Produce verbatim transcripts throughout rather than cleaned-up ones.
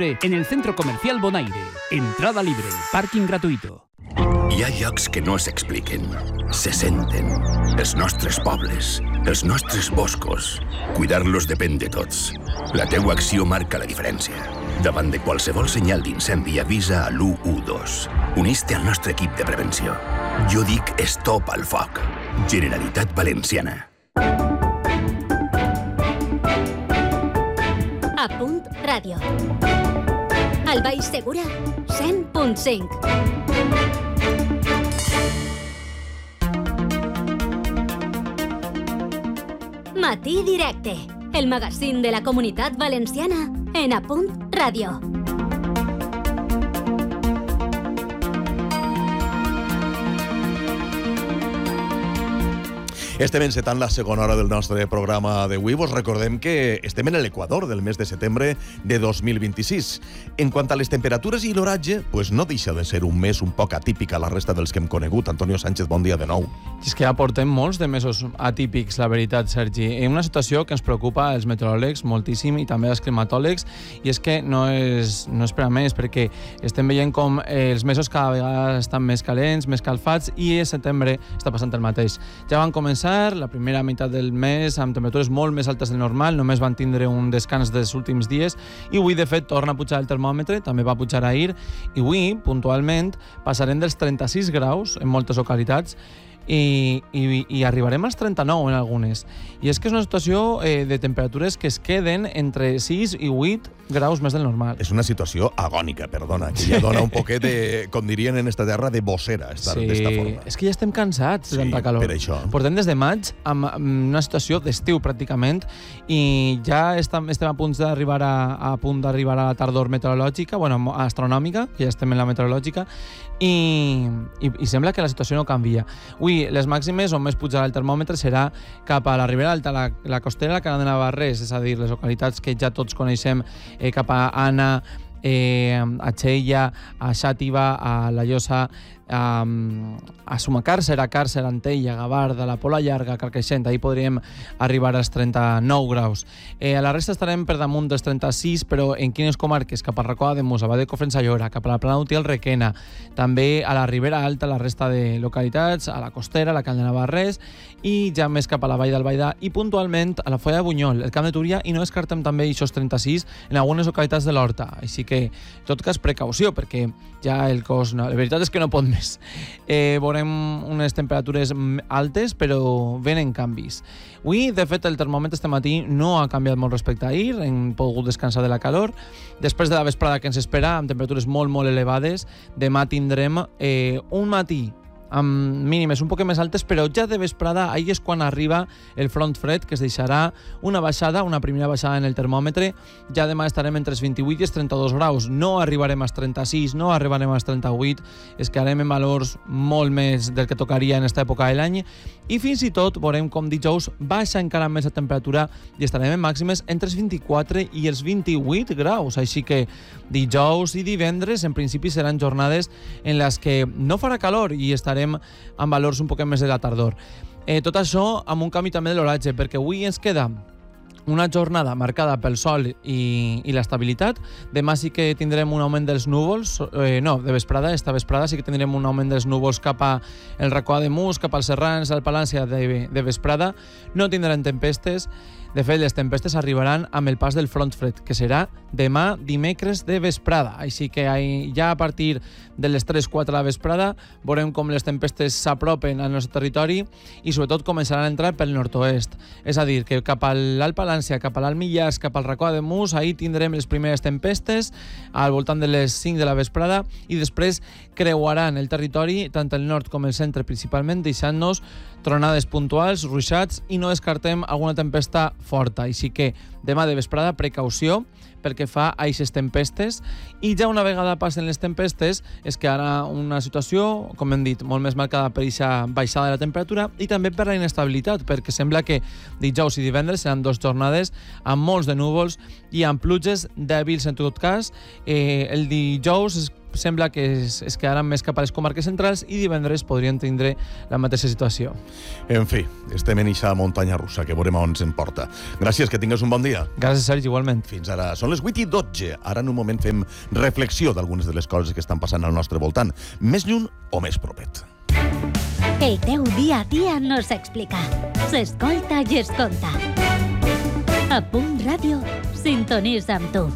septiembre en el Centro Comercial Bonaire. Entrada libre, parking gratuito. Hi ha llocs que no s'expliquen, se senten. Els nostres pobles, els nostres boscos. Cuidar-los depèn de tots. La teua acció marca la diferència. Davant de qualsevol senyal d'incendi, avisa a l'u u dos. Unís-te al nostre equip de prevenció. Jo dic stop al foc. Generalitat Valenciana. A Punt Ràdio. Al Baix Segura, cent punt cinc. Matí Directe, el magazín de la Comunitat Valenciana en A Punt Ràdio. Estem encetant la segona hora del nostre programa d'avui. Vos recordem que estem en l'equador del mes de setembre de dos mil vint-i-sis. En quant a les temperatures i l'oratge, pues no deixa de ser un mes un poc atípic a la resta dels que hem conegut. Antonio Sánchez, bon dia de nou. I és que ja portem molts de mesos atípics, la veritat, Sergi. En una situació que ens preocupa als meteoròlegs moltíssim i també als climatòlegs, i és que no és, no és per a més, perquè estem veient com els mesos cada vegada estan més calents, més calfats, i a setembre està passant el mateix. Ja van començar la primera meitat del mes amb temperatures molt més altes del normal, només van tindre un descans dels últims dies, i avui, de fet, torna a pujar el termòmetre, també va pujar ahir, i avui, puntualment, passarem dels trenta-sis graus en moltes localitats, I, i, i arribarem als trenta-nou en algunes. I és que és una situació eh, de temperatures que es queden entre sis i vuit graus més del normal. És una situació agònica, perdona, que ja dona un poquet de, com dirien en esta terra, de bossera, estar sí, d'esta forma. És que ja estem cansats sí, de tanta calor. Per això. Portem des de maig amb, amb una situació d'estiu pràcticament, i ja estem, estem a punt d'arribar a, a punt d'arribar a la tardor meteorològica, bueno, astronòmica, que ja estem en la meteorològica, i, i, i sembla que la situació no canvia. Avui, les màximes on més pujarà el termòmetre serà cap a la Ribera Alta, la, la costera, la Cala de Navarrés, és a dir, les localitats que ja tots coneixem, eh, cap a Anna, eh, a Xella, a Xàtiva, a La Llosa, a, a Sumacàrcer, a Càrcer, Antella, Gavarda, la Pola Llarga, Carcaixent, ahir podríem arribar als trenta-nou graus. Eh, a la resta estarem per damunt dels trenta-sis, però en quines comarques? Cap a Racó de Mus, a Badia de Cofrents-Ayora, cap a la Plana d'Utiel, Requena, també a la Ribera Alta, la resta de localitats, a la costera, a la Cal de Navarrés, i ja més cap a la Vall d'Albaida i puntualment a la Foia de Bunyol, el Camp de Túria, i no descartem també aquests trenta-sis en algunes localitats de l'Horta. Així que, en tot cas, precaució, perquè ja el cos... No, la veritat és que no pot més. Eh, veurem unes temperatures altes, però venen canvis. Avui, de fet, el termòmetre este matí no ha canviat molt respecte a ahir, hem pogut descansar de la calor. Després de la vesprada que ens espera, amb temperatures molt, molt elevades, demà tindrem eh, un matí amb mínimes un poc més altes, però ja de vesprada, ahir és quan arriba el front fred, que es deixarà una baixada, una primera baixada en el termòmetre. Ja demà estarem entre els vint-i-vuit i els trenta-dos graus. No arribarem als trenta-sis, no arribarem als trenta-vuit, es quedarem en valors molt més del que tocaria en aquesta època de l'any, i fins i tot veurem com dijous baixa encara més la temperatura i estarem en màximes entre els vint-i-quatre i els vint-i-vuit graus. Així que dijous i divendres, en principi, seran jornades en les que no farà calor i estarem amb valors un poc més de la tardor. Eh, tot això amb un canvi també de l'oratge, perquè avui ens queda una jornada marcada pel sol i, i l'estabilitat. Demà sí que tindrem un augment dels núvols, eh, no, de vesprada, esta vesprada sí que tindrem un augment dels núvols cap a el Racó de Mus, cap als Serrans, al Palància de, de vesprada. No tindrem tempestes. De fet, les tempestes arribaran amb el pas del front fred, que serà demà dimecres de vesprada. Així que ja a partir de les tres quatre de la vesprada veurem com les tempestes s'apropen al nostre territori i sobretot començaran a entrar pel nord-oest. És a dir, que cap a l'Alt Palància, cap a l'Alt Millars, cap al Racó de Mus, ahir tindrem les primeres tempestes al voltant de les cinc de la vesprada i després creuaran el territori, tant el nord com el centre principalment, deixant-nos tronades puntuals, ruixats, i no descartem alguna tempesta forta. Així que demà de vesprada, precaució pel que fa a aquestes tempestes, i ja una vegada passen les tempestes és que ara una situació, com hem dit, molt més marcada per aquesta baixada de la temperatura i també per la inestabilitat, perquè sembla que dijous i divendres seran dues jornades amb molts de núvols i amb pluges dèbils en tot cas. Eh, el dijous sembla que es, es quedaran més cap a les comarques centrals i divendres podrien tindre la mateixa situació. En fi, estem en eixa muntanya russa, que veurem on se'n porta. Gràcies, que tingues un bon dia. Gràcies, Sergi, igualment. Fins ara. Són les vuit i dotze. Ara en un moment fem reflexió d'algunes de les coses que estan passant al nostre voltant. Més lluny o més propet. El teu dia a dia no s'explica. S'escolta i es conta. A Punt Ràdio, sintonitza amb tu.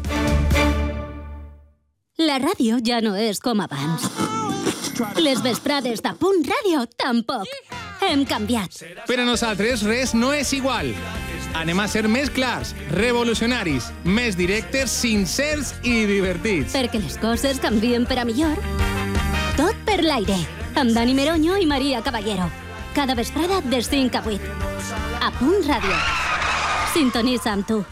La ràdio ja no és com abans. Les vesprades de Punt Ràdio tampoc. Hem canviat. Per a nosaltres res no és igual. Anem a ser més clars, revolucionaris, més directes, sincers i divertits. Perquè les coses canvien per a millor. Tot per l'aire, amb Dani Meroño i Maria Caballero. Cada vesprada de cinc a vuit. A Punt Ràdio. Sintonitza amb tu.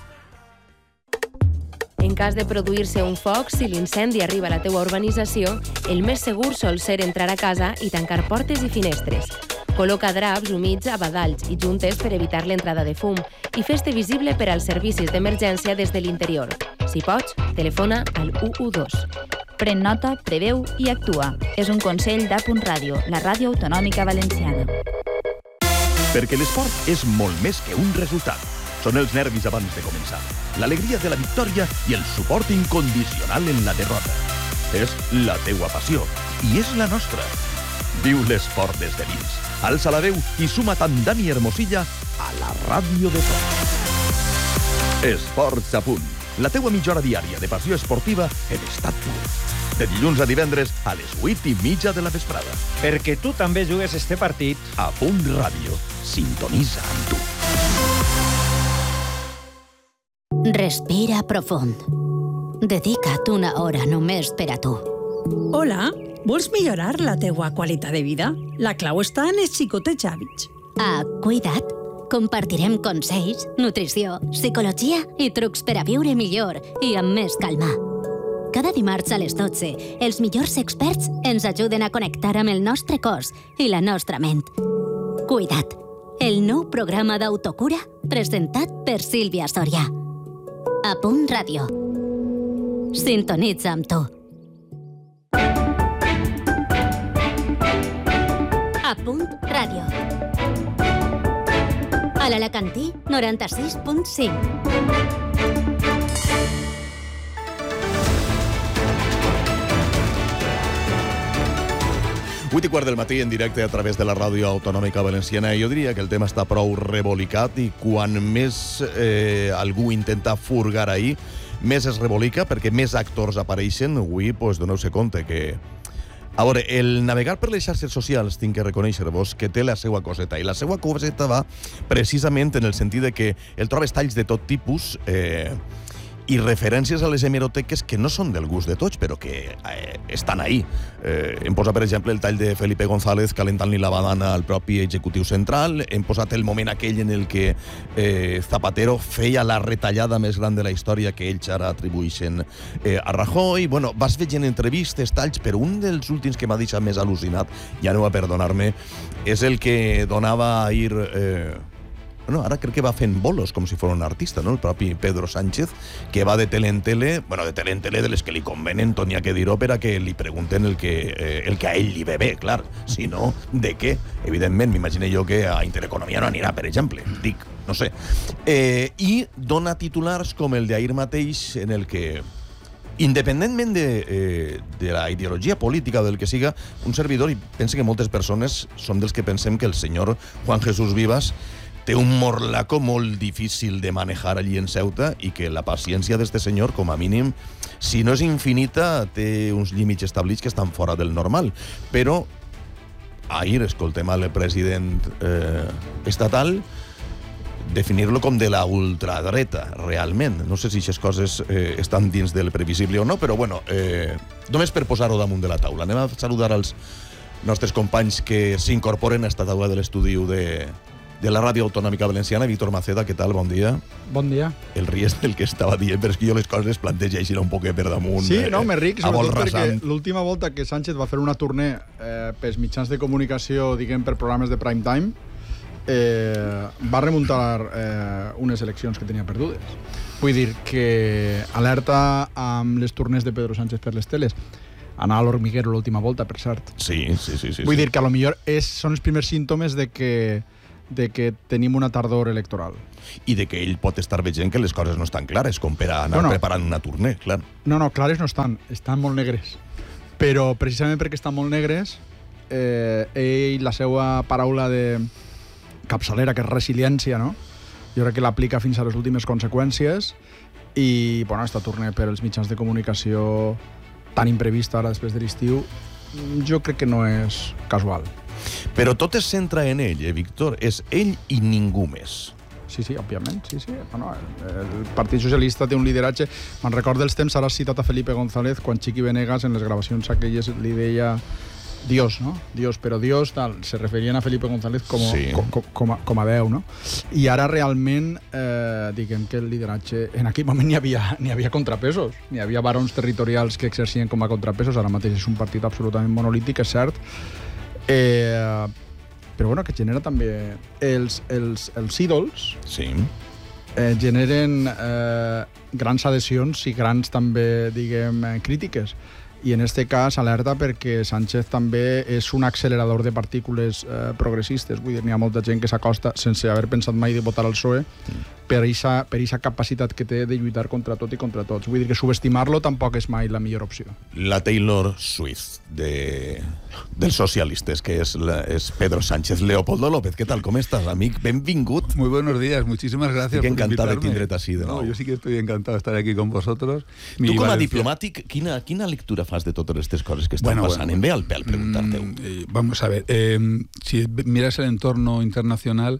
En cas de produir-se un foc, si l'incendi arriba a la teua urbanització, el més segur sol ser entrar a casa i tancar portes i finestres. Col·loca draps humits a badalls i juntes per evitar l'entrada de fum i fes-te visible per als servicis d'emergència des de l'interior. Si pots, telefona al u u dos. Pren nota, preveu i actua. És un consell d'A Punt Ràdio, la ràdio autonòmica valenciana. Perquè l'esport és molt més que un resultat. Són els nervis abans de començar, l'alegria de la victòria i el suport incondicional en la derrota. És la teua passió i és la nostra. Viu l'esport des de dins. Alça la veu i suma't amb Dani Hermosilla a la ràdio de tots. Esports a punt. La teua mitja hora diària de passió esportiva en estat pur. De dilluns a divendres a les vuit i mitja de la vesprada. Perquè tu també jugues este partit. A Punt Ràdio. Sintonitza amb tu. Respira profund. Dedica't una hora només per a tu. Hola, vols millorar la teua qualitat de vida? La clau està en els xicotets hàbits. A Cuida't compartirem consells, nutrició, psicologia i trucs per a viure millor i amb més calma. Cada dimarts a les dotze, els millors experts ens ajuden a connectar amb el nostre cos i la nostra ment. Cuida't, el nou programa d'autocura presentat per Sílvia Soria. A Punt Ràdio. Sintonitza amb tu. A Punt Ràdio. A l'Alacantí, noranta-sis punt cinc. vuit i quart del matí en directe a través de la ràdio autonòmica valenciana. Jo diria que el tema està prou rebolicat i quan més eh, algú intenta furgar ahí, més es rebolica perquè més actors apareixen. Avui, pues, doneu-se compte que... A veure, el navegar per les xarxes socials tinc que reconèixer-vos que té la seva coseta, i la seva coseta va precisament en el sentit de que el trobes talls de tot tipus eh, i referències a les hemeroteques que no són del gust de tots, però que eh, estan ahí. Eh, hem posat, per exemple, el tall de Felipe González calentant-li la badana al propi executiu central, hem posat el moment aquell en el que eh, Zapatero feia la retallada més gran de la història que ells ara atribueixen eh, a Rajoy. Bueno, vas veient entrevistes, talls, però un dels últims que m'ha deixat més al·lucinat, ja no va perdonar-me, és el que donava ahir... Eh, Bueno, ara crec que va fent bolos com si fos un artista, no? El propi Pedro Sánchez, que va de tele en tele, bueno, de tele en tele de les que li convenen, Tonia que dir-ho, per a que li pregunten el que, eh, el que a ell li ve bé, clar. Si no, de què? Evidentment, m'imagino jo que a Intereconomia no anirà, per exemple. Dic, no sé. Eh, I dona titulars com el d'ahir mateix, en el que, independentment de, eh, de la ideologia política o del que siga, un servidor, i pense que moltes persones som dels que pensem que el senyor Juan Jesús Vivas té un morlaco molt difícil de manejar allí en Ceuta i que la paciència d'este senyor, com a mínim, si no és infinita, té uns límits establits que estan fora del normal. Però ahir escoltem al president eh, estatal definir-lo com de la ultradreta, realment. No sé si aquestes coses eh, estan dins del previsible o no, però bueno, eh, només per posar-ho damunt de la taula. Anem a saludar als nostres companys que s'incorporen a esta taula de l'estudi de... de la ràdio autonòmica valenciana. Víctor Maceda, què tal? Bon dia. Bon dia. El ries del que estava dient, però és que jo les coses les plantejo així un poquet per damunt. Sí, no, me ric, sobretot perquè rasant. l'última volta que Sánchez va fer una tournée eh, pels mitjans de comunicació, diguem, per programes de prime time, eh, va remuntar eh, unes eleccions que tenia perdudes. Vull dir que alerta amb les tournées de Pedro Sánchez per les teles. anar a l'Hormiguero l'última volta, per cert. Sí, sí, sí. sí Vull sí. dir que a lo millor és, són els primers símptomes de que, de que tenim una tardor electoral. I de que ell pot estar veient que les coses no estan clares, com per anar no, no. preparant una tournée, clar. No, no, clares no estan, estan molt negres. Però precisament perquè estan molt negres, eh, ell, la seva paraula de capçalera, que és resiliència, no? Jo crec que l'aplica fins a les últimes conseqüències i, bueno, esta tournée per als mitjans de comunicació tan imprevista ara després de l'estiu, jo crec que no és casual. Però tot es centra en ell, eh, Víctor? És ell i ningú més. Sí, sí, òbviament, sí, sí. Bueno, el, el Partit Socialista té un lideratge. Me'n recordo els temps, ara has citat a Felipe González, quan Chiqui Venegas en les gravacions aquelles li deia Dios, no? Dios, però Dios, tal, se referien a Felipe González com, sí. com, com, com, a, com a Déu, no? I ara realment, eh, diguem que el lideratge... En aquell moment n'hi havia, n'hi havia contrapesos, n'hi havia barons territorials que exercien com a contrapesos, ara mateix és un partit absolutament monolític, és cert, eh, però bueno, que genera també els, els, els ídols, sí. eh, generen eh, grans adhesions i grans també, diguem, eh, crítiques. I en este cas alerta perquè Sánchez també és un accelerador de partícules eh, progressistes. Vull dir, n'hi ha molta gent que s'acosta sense haver pensat mai de votar al P S O E mm. per eixa, per eixa capacitat que té de lluitar contra tot i contra tots. Vull dir que subestimar-lo tampoc és mai la millor opció. La Taylor Swift de, dels socialistes, que és, la, és Pedro Sánchez. Leopoldo López, ¿qué tal? ¿Cómo estás, amic? Benvingut. Muy buenos días, muchísimas gracias por invitarme. Encantado de tindre't así de nou. No, yo sí que estoy encantado de estar aquí con vosotros. Tu Mi com a Valencia... diplomàtic, quina, quina lectura fas de totes aquestes coses que estan bueno, passant? Bueno, em ve al pèl preguntar-te-ho. Eh, vamos a ver, eh, si miras el entorno internacional,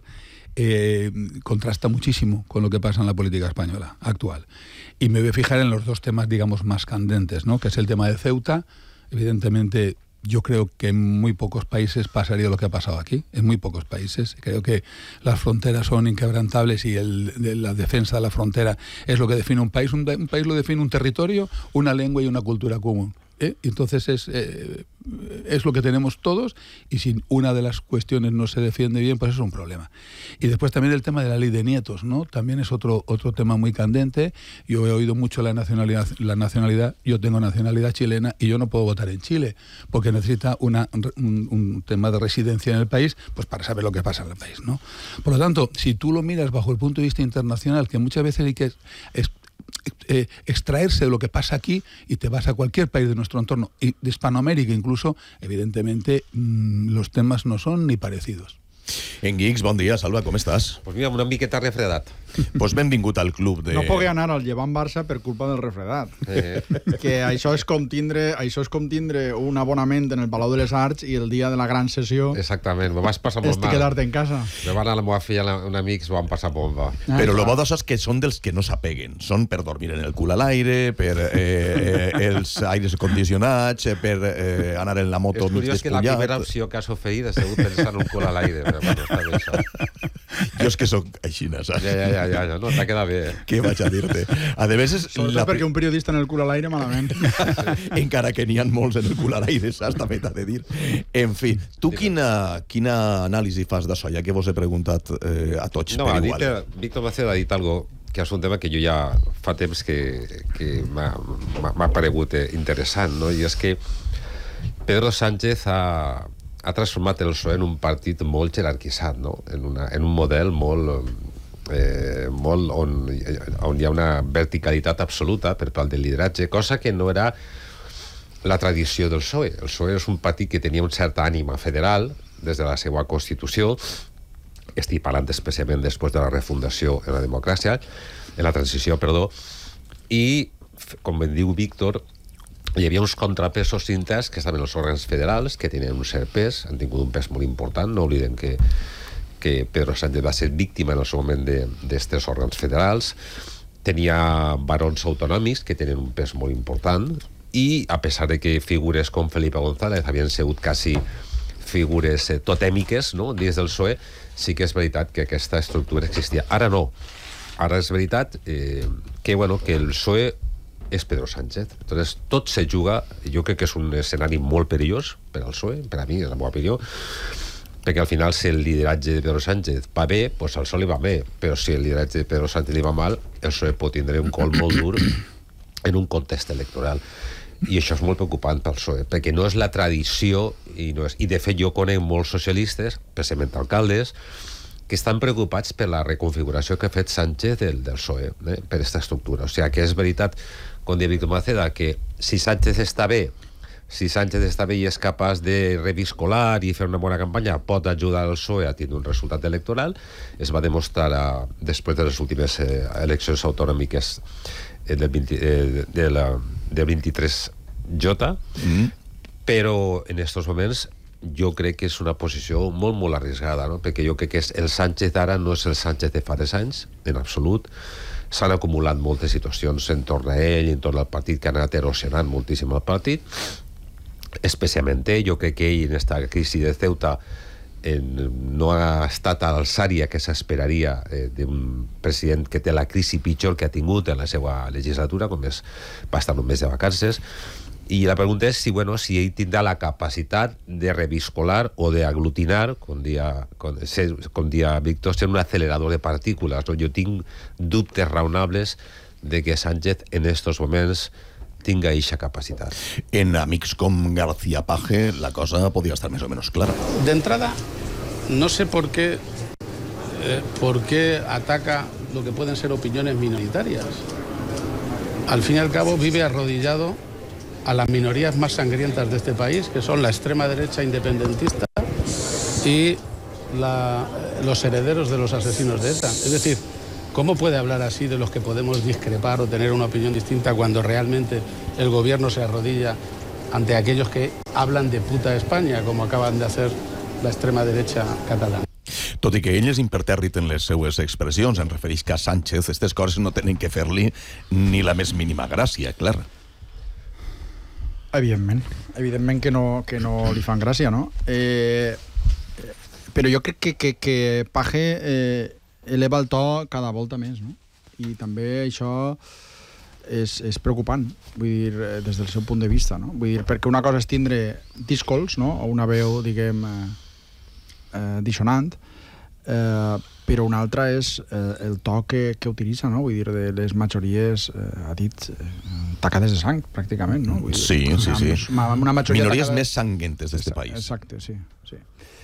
eh, contrasta muchísimo con lo que pasa en la política española actual. Y me voy a fijar en los dos temas, digamos, más candentes, ¿no? Que es el tema de Ceuta. Evidentemente, yo creo que en muy pocos países pasaría lo que ha pasado aquí, en muy pocos países. Creo que las fronteras son inquebrantables y el, de la defensa de la frontera es lo que define un país. Un, un país lo define un territorio, una lengua y una cultura común. ¿Eh? Entonces es, eh, es lo que tenemos todos, y si una de las cuestiones no se defiende bien, pues es un problema. Y después también el tema de la ley de nietos, ¿no? También es otro, otro tema muy candente. Yo he oído mucho la nacionalidad, la nacionalidad, yo tengo nacionalidad chilena y yo no puedo votar en Chile, porque necesita una, un, un tema de residencia en el país, pues para saber lo que pasa en el país, ¿no? Por lo tanto, si tú lo miras bajo el punto de vista internacional, que muchas veces hay que... Es, Eh, extraerse de lo que pasa aquí, y te vas a cualquier país de nuestro entorno, y de Hispanoamérica incluso, evidentemente mmm, los temas no son ni parecidos. En Geeks, bon dia, Salva, com estàs? Pues mira, una miqueta refredat. Pues benvingut al club de... No pogué anar al Llevant Barça per culpa del refredat. Eh. Que això és com tindre, això és com tindre un abonament en el Palau de les Arts i el dia de la gran sessió... Exactament, me vas passar molt mal. quedar-te en casa. Me va anar la meva filla, un amic, s'ho van passar bomba. Ah, Però el bo d'això és que són dels que no s'apeguen. Són per dormir en el cul a l'aire, per eh, eh, els aires condicionats, eh, per eh, anar en la moto mig despullat. És curiós que la primera opció que has oferit ha sigut pensar en un cul a l'aire. Però bueno, està bé, això. Jo és que sóc així, saps? Ja, ja, ja, ja, ja. No, t'ha quedat bé. Què vaig a dir-te? A de veces... Sobretot la... perquè un periodista en el cul a l'aire, malament. Encara que n'hi ha molts en el cul a l'aire, saps? També t'ha de dir. En fi, tu quina, quina anàlisi fas d'això, ja que vos he preguntat eh, a tots no, per dit, igual? Víctor Macedo ha dit algo que és un tema que jo ja fa temps que, que m'ha paregut interessant, no? I és que Pedro Sánchez ha... ha transformat el P S O E en un partit molt jerarquitzat, no? en, una, en un model molt, eh, molt on, on hi ha una verticalitat absoluta per part del lideratge, cosa que no era la tradició del P S O E. El P S O E és un partit que tenia un cert ànima federal des de la seva Constitució, estic parlant especialment després de la refundació en la democràcia, en la transició, perdó, i, com em diu Víctor, hi havia uns contrapesos interns que estaven els òrgans federals, que tenien un cert pes, han tingut un pes molt important. No oblidem que, que Pedro Sánchez va ser víctima en el seu moment d'estes òrgans federals. Tenia barons autonòmics que tenen un pes molt important, i a pesar de que figures com Felipe González havien sigut quasi figures eh, totèmiques, no?, dins del P S O E, sí que és veritat que aquesta estructura existia. Ara no. Ara és veritat eh, que, bueno, que el P S O E és Pedro Sánchez. Entonces, tot se juga, jo crec que és un escenari molt perillós per al P S O E, per a mi, és la meva opinió, perquè al final, si el lideratge de Pedro Sánchez va bé, doncs al P S O E li va bé, però si el lideratge de Pedro Sánchez li va mal, el P S O E pot tindre un col molt dur en un context electoral. I això és molt preocupant pel P S O E, perquè no és la tradició, i, no és, i de fet jo conec molts socialistes, especialment alcaldes, que estan preocupats per la reconfiguració que ha fet Sánchez del, del P S O E, eh, per aquesta estructura. O sigui, que és veritat, com diu Víctor Maceda, que si Sánchez està bé, si Sánchez està bé i és capaç de reviscolar i fer una bona campanya, pot ajudar al P S O E a tenir un resultat electoral. Es va demostrar a, després de les últimes eh, eleccions autonòmiques eh, del, vint, eh, de la, del vint-i-tres J, mm. però en aquests moments jo crec que és una posició molt, molt arriscada, no? Perquè jo crec que és el Sánchez d'ara no és el Sánchez de fa tres anys, en absolut. S'han acumulat moltes situacions entorn a ell, entorn al partit, que han anat erosionant moltíssim el partit, especialment ell. Jo crec que ell, en aquesta crisi de Ceuta, eh, no ha estat a l'alçària que s'esperaria eh, d'un president que té la crisi pitjor que ha tingut en la seva legislatura, com és, va estar un mes de vacances. I la pregunta és si, bueno, si ell tindrà la capacitat de reviscolar o d'aglutinar, com dia, com, com dia Víctor, ser un acelerador de partícules. No? Jo tinc dubtes raonables de que Sánchez en estos moments tinga eixa capacitat. En amics com García Paje la cosa podía estar más o menos clara. De entrada, no sé por qué, eh, por qué ataca lo que pueden ser opiniones minoritarias. Al fin y al cabo vive arrodillado a las minorías más sangrientas de este país, que son la extrema derecha independentista y la, los herederos de los asesinos de ETA. Es decir, ¿cómo puede hablar así de los que podemos discrepar o tener una opinión distinta cuando realmente el gobierno se arrodilla ante aquellos que hablan de puta España, como acaban de hacer la extrema derecha catalana? Tot i que ell és impertèrrit en les seues expressions, en refereix que a Sánchez aquestes coses no tenen que fer-li ni la més mínima gràcia, clar. Evidentment, evidentment que no, que no li fan gràcia, no? Eh, però jo crec que, que, que Paje eh, eleva el to cada volta més, no? I també això és, és preocupant, vull dir, des del seu punt de vista, no? Vull dir, perquè una cosa és tindre díscols, no? O una veu, diguem, eh, eh, dissonant, eh, però una altra és eh, el to que, que utilitza, no? Vull dir, de les majories, eh, ha dit, eh, tacades de sang, pràcticament, no? Vull dir, sí, sí, sí. Una, una minories tacada... més sanguentes d'este país. Exacte, sí, sí.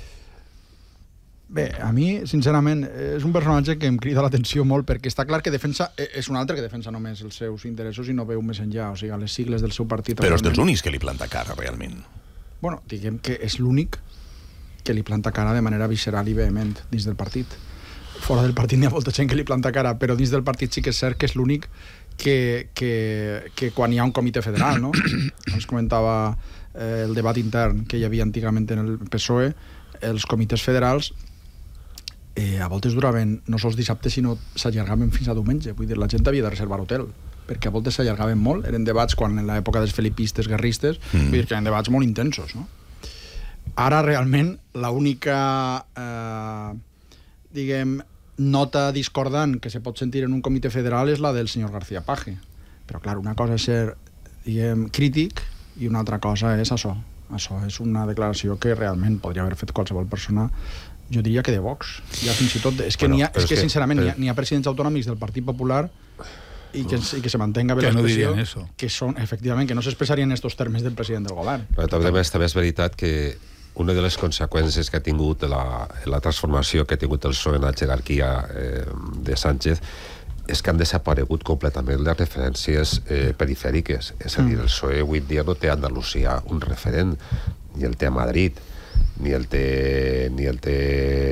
Bé, a mi, sincerament, és un personatge que em crida l'atenció molt perquè està clar que defensa, és un altre que defensa només els seus interessos i no veu més enllà, o sigui, les sigles del seu partit... Però és dels únics que li planta cara, realment. Bueno, diguem que és l'únic que li planta cara de manera visceral i vehement dins del partit. Fora del partit n'hi ha molta gent que li planta cara, però dins del partit sí que és cert que és l'únic que, que, que quan hi ha un comitè federal, no? Ens comentava eh, el debat intern que hi havia antigament en el P S O E, els comitès federals eh, a voltes duraven no sols dissabte, sinó s'allargaven fins a diumenge. Vull dir, la gent havia de reservar hotel, perquè a voltes s'allargaven molt. Eren debats, quan en l'època dels felipistes guerristes, mm. vull dir que eren debats molt intensos, no? Ara, realment, l'única eh, diguem, nota discordant que se pot sentir en un comitè federal és la del senyor García Paje. Però, clar, una cosa és ser, diguem, crític i una altra cosa és això. Això és una declaració que realment podria haver fet qualsevol persona, jo diria que de Vox. Ja fins i tot... És que, bueno, ha, és que, que sincerament, però... n'hi ha, ha presidents autonòmics del Partit Popular i que, i que se mantenga bé l'expressió, no que són, efectivament, que no s'expressarien en estos termes del president del govern. Però també, també és veritat que una de les conseqüències que ha tingut la, la transformació que ha tingut el P S O E en la jerarquia eh, de Sánchez és que han desaparegut completament les referències eh, perifèriques. És a dir, el P S O E avui dia no té a Andalusia un referent, ni el té a Madrid, ni el té... Ni el té...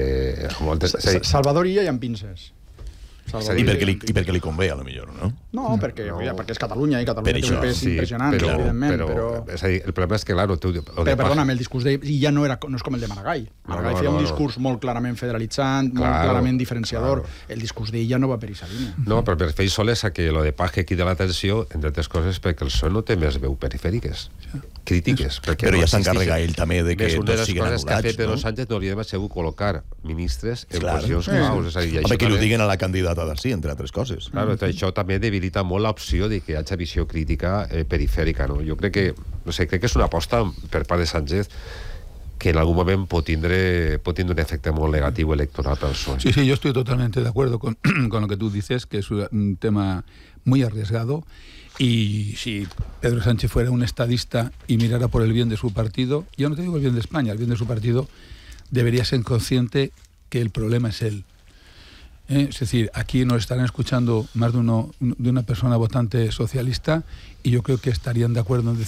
Salvador Illa i amb pinces. I perquè, li, I perquè li convé, a lo millor, no? No, perquè, no. Ja, perquè és Catalunya i Catalunya té un pes sí, impressionant, però, evidentment. Però, però... És a dir, el problema és que, clar, tu... Però, perdona'm, el discurs d'ell ja no, era, no és com el de Maragall. Maragall no, no, feia un no, discurs no. molt clarament federalitzant, claro, molt clarament diferenciador. Claro. El discurs d'ell ja no va per aquesta línia. No, però per fer sol és que lo de Paje crida l'atenció, entre altres coses, perquè el P S O E no té més veu perifèriques, crítiques. Però no ja s'encarrega ell també de que tots siguin anul·lats, no? Una de les coses que ha fet Pedro Sánchez no li ha segut col·locar ministres en posicions claus. Home, que li ho diguen a la candidata d'ací, entre altres coses. Claro, això també debilita molt l'opció de que hi hagi visió crítica eh, perifèrica, no? Jo crec que, no sé, crec que és una aposta per part de Sánchez que en algun moment pot tindre, pot tindre un efecte molt negatiu electoral pel P S O E. Sí, sí, yo estoy totalmente de acuerdo con, con lo que tú dices, que es un tema muy arriesgado, y si Pedro Sánchez fuera un estadista y mirara por el bien de su partido, yo no te digo el bien de España, el bien de su partido, debería ser consciente que el problema es él. ¿Eh? Es decir, aquí nos estarán escuchando más de, uno, de una persona votante socialista, y yo creo que estarían de acuerdo en decir